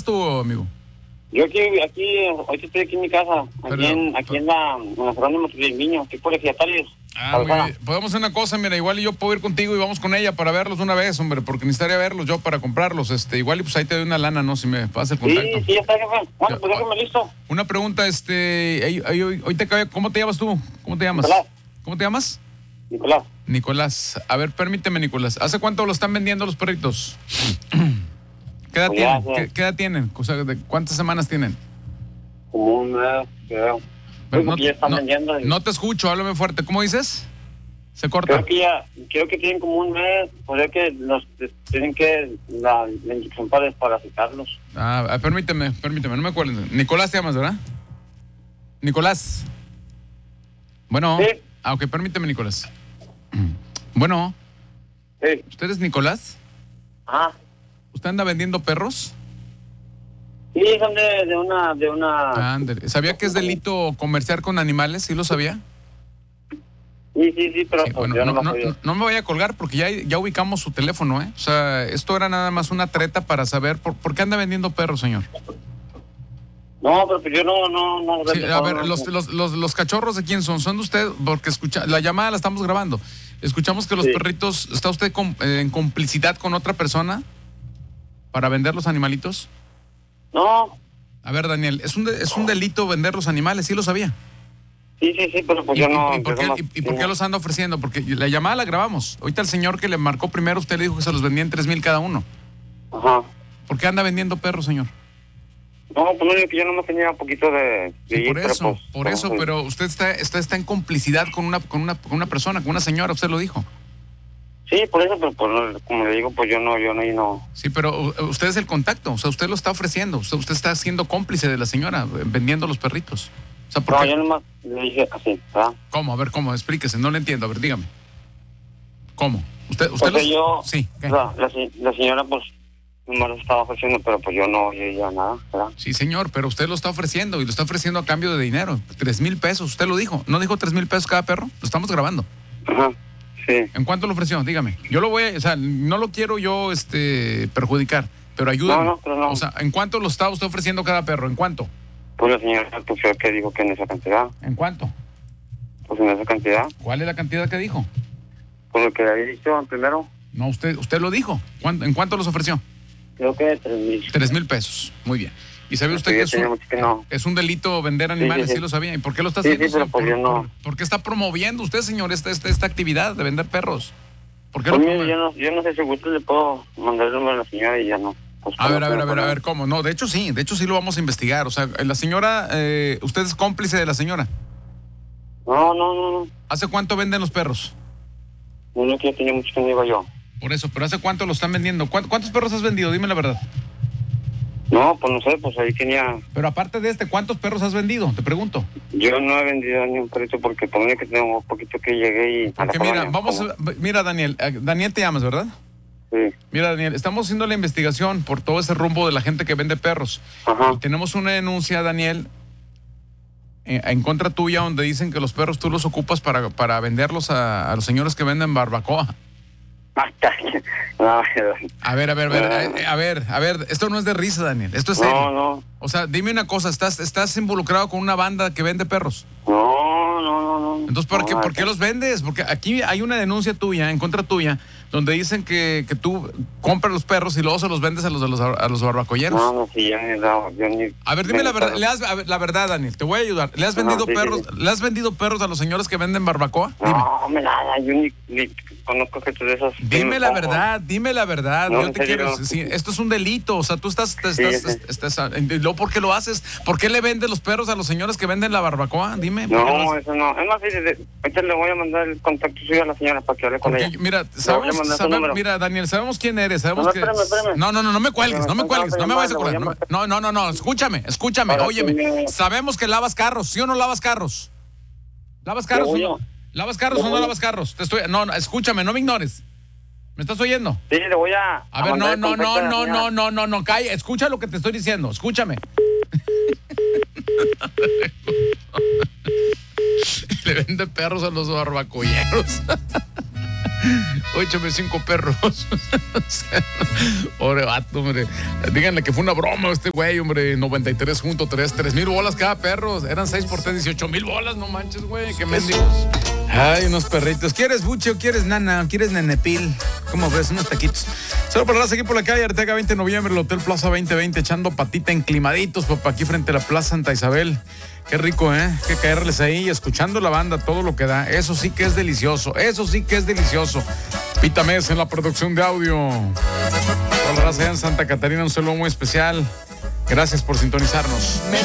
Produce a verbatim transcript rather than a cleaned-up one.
andas tú, amigo? Yo aquí, aquí, ahorita estoy aquí en mi casa, aquí, Pero, en, aquí en la, en la Jerónimo Triviño, aquí por Ejidatales. Ah, muy bien. Podemos hacer una cosa, mira, igual yo puedo ir contigo y vamos con ella para verlos una vez, hombre, porque necesitaría verlos yo para comprarlos, este, igual y pues ahí te doy una lana, ¿no? Si me pasas el contacto. Sí, sí, ya está, jefe. Bueno, pues déjame listo. Una pregunta, este, ahí, ahí, hoy te cabe, ¿cómo te llamas tú? ¿Cómo te llamas? Nicolás. ¿Cómo te llamas? Nicolás. Nicolás. A ver, permíteme, Nicolás. ¿Hace cuánto lo están vendiendo los perritos? ¿Qué edad Pues ya, tienen? ya. ¿Qué, qué edad tienen? O sea, ¿de cuántas semanas tienen? Como un mes, creo. Pero Creo no, que ya están no- vendiendo. y- no te escucho, háblame fuerte. ¿Cómo dices? Se corta. Creo que ya, creo que tienen como un mes, o sea que los tienen que la, la inyección para desparasitarlos. Ah, ah, permíteme, permíteme, no me acuerdo. Nicolás te llamas, ¿verdad? Nicolás. Bueno. Sí. Ah, ok, permíteme, Nicolás. Bueno, Sí. ¿usted es Nicolás? Ajá. ¿Usted anda vendiendo perros? Sí, son de, de una, de una. Ah, ándale. ¿Sabía que es delito comerciar con animales? ¿Sí lo sabía? Sí, sí, sí, pero Sí, pues, bueno, yo no, no, me no, podía. no me vaya a colgar porque ya, ya ubicamos su teléfono, ¿eh? O sea, esto era nada más una treta para saber por, por qué anda vendiendo perros, señor. No, pero pues yo no, no, no. Sí, a ver, no, los, no. los, los, los cachorros de quién son, son de usted, porque escucha, la llamada la estamos grabando. Escuchamos que los Sí. perritos, ¿está usted com- eh, en complicidad con otra persona para vender los animalitos? No, A ver, Daniel, es un, de- es un delito vender los animales, sí lo sabía. sí, sí, sí, pero pues ¿Y, yo no. y- y por yo qué, no- y- y por qué los anda ofreciendo? Porque la llamada la grabamos. Ahorita el señor que le marcó primero, usted le dijo que se los vendía en tres mil cada uno. Ajá. ¿Por qué anda vendiendo perros, señor? No, pues no, que yo nomás tenía un poquito de... de Sí, ir, por pero, eso, pues, por no, eso, pues, pero usted está, está, está en complicidad con una, con una, con una persona, con una señora, usted lo dijo. Sí, por eso, pero pues, no, como le digo, pues yo no, yo no, y no... Sí, pero uh, usted es el contacto, o sea, usted lo está ofreciendo, usted, usted está siendo cómplice de la señora eh, vendiendo los perritos. O sea, ¿por No, qué? yo nomás le dije así, ¿verdad? ¿Cómo? A ver, ¿cómo? Explíquese, no le entiendo, a ver, dígame. ¿Cómo? ¿Usted, usted Porque los- yo... Sí, ¿qué? La, la, se- la señora, pues, nomás lo estaba ofreciendo, pero pues yo no, yo ya nada, ¿verdad? Sí, señor, pero usted lo está ofreciendo y lo está ofreciendo a cambio de dinero. Tres mil pesos, usted lo dijo. ¿No dijo tres mil pesos cada perro? Lo estamos grabando. Ajá, sí. ¿En cuánto lo ofreció? Dígame. Yo lo voy a, o sea, no lo quiero yo este, perjudicar, pero ayúdame. No, no, pero no. O sea, ¿en cuánto lo está usted ofreciendo cada perro? ¿En cuánto? Pues la señora, pues fue que dijo que en esa cantidad, ¿En cuánto? pues en esa cantidad, ¿Cuál es la cantidad que dijo? pues lo que había dicho primero, No, usted, usted lo dijo. ¿Cuánto- ¿En cuánto los ofreció? creo que tres mil. Tres mil pesos. Muy bien. ¿Y sabe usted Sí, que yo es tenía un, mucho que no. es un delito vender animales? Sí, sí. lo sabía. ¿Y por qué lo está Sí, haciendo? sí, pero señor? pues ¿Por, yo no. por- por qué está promoviendo usted, señor, esta, esta, esta actividad de vender perros? ¿Por qué Pues lo mire, promueve? yo no, yo no sé si gusto le puedo mandar el número a la señora y ya no. Pues, A ver, a no ver, a ver, puedo a ver, ¿cómo? No, de hecho sí, de hecho sí lo vamos a investigar. O sea, la señora, eh, usted es cómplice de la señora. No, no, no, no. ¿Hace cuánto venden los perros? Uno que ya tenía mucho que no iba yo. Por eso, pero ¿hace cuánto lo están vendiendo? ¿Cuántos, cuántos perros has vendido? Dime la verdad. No, pues no sé, pues ahí tenía... Pero aparte de este, ¿cuántos perros has vendido? Te pregunto. Yo no he vendido ni un perrito porque ponía que tengo un poquito que llegué y... a la Porque mira, colonia, vamos, como- a- mira Daniel, eh, Daniel te llamas, ¿verdad? Sí, Mira Daniel, estamos haciendo la investigación por todo ese rumbo de la gente que vende perros. ajá. Y tenemos una denuncia, Daniel, eh, en contra tuya, donde dicen que los perros tú los ocupas para, para venderlos a, a los señores que venden barbacoa. No, A ver, a ver, a ver, eh, a ver, a ver, esto no es de risa, Daniel, esto es serio. no, no, O sea, dime una cosa, ¿estás, estás involucrado con una banda que vende perros? no, no, no, no. Entonces, ¿por, No, qué, nada ¿por qué que- los vendes? Porque aquí hay una denuncia tuya, en contra tuya, donde dicen que, que tú compras los perros y luego se los vendes a los, a los, a los barbacolleros. No, no, sí, ya ni he dado, yo ni... A ver, dime la verdad, ni- le has- a ver, la verdad, Daniel, te voy a ayudar. ¿Le has Ajá, vendido sí, sí, perros? sí. ¿Le has vendido perros a los señores que venden barbacoa? Dime. No, me nada, yo ni, ni conozco gente de esas... Dime la No, verdad, dime la verdad. No, Yo en te serio, quiero. no. Sí, esto es un delito. O sea, tú estás. te Sí, estás, sí. estás- estás- y luego, ¿por qué lo haces? ¿Por qué le vendes los perros a los señores que venden la barbacoa? Dime. ¿por qué lo No, haces? eso no. Es más, sí, de- de- ahorita le voy a mandar el contacto suyo a la señora para que hable con Porque, ella. mira, Le voy a sabemos, mandar su sabe- número. mira, Daniel, sabemos quién eres, sabemos No, que. espérame, espérame. No, no, no, no me cuelgues, no me Me cuelgues, no me vayas a voy a colgar. No, me- llamar. no, no, no, no, escúchame, escúchame, Para óyeme. que me- Sabemos que lavas carros, ¿sí o no lavas carros? ¿Lavas carros o voy no? a- ¿Lavas carros le o no voy a- lavas carros? Te estoy. No, no, escúchame, no me ignores. ¿Me estás oyendo? Sí, le voy a... A ver, no, mandar el no, contacto no, de la no, señora. no, no, no, no, calla, escucha lo que te estoy diciendo, escúchame. Le vende perros a los barbacolleros. Échame cinco perros. O sea, pobre vato, hombre. Díganle que fue una broma este güey, hombre. noventa y tres punto tres, tres mil bolas cada perro. Eran seis por tres, dieciocho mil bolas. No manches, güey. Qué mendigos. Ay, unos perritos. ¿Quieres buche o quieres nana? ¿O quieres nenepil? ¿Cómo ves? Unos taquitos. Solo para aquí por la calle Arteaga, veinte de noviembre, el Hotel Plaza veinte veinte, echando patita enclimaditos, papá, aquí frente a la Plaza Santa Isabel. Qué rico, ¿eh? Que caerles ahí, escuchando la banda, todo lo que da. Eso sí que es delicioso. Eso sí que es delicioso. Pita Mes en la producción de audio. Toda la raza allá en Santa Catarina, un saludo muy especial. Gracias por sintonizarnos.